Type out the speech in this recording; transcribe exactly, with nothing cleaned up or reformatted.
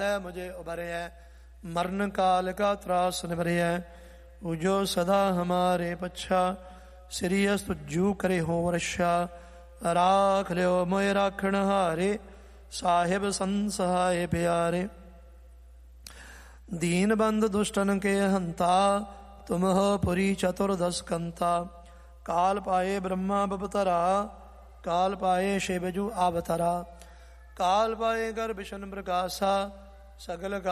मुझे उबरय मरण काल का त्रास निवरय उजो सदा हमारे पच्छा श्रीयस तुझू करे हो वर्षा राख लियो मोय राखण हारे साहिब संसहाय प्यारे दीन बंद दुष्टन के हंता तुम हो पुरी चतुर्दश कंता काल पाए ब्रह्मा बपतरा काल पाए शिवजू आवतरा काल पाए कर विष्णु प्रकाशा सगल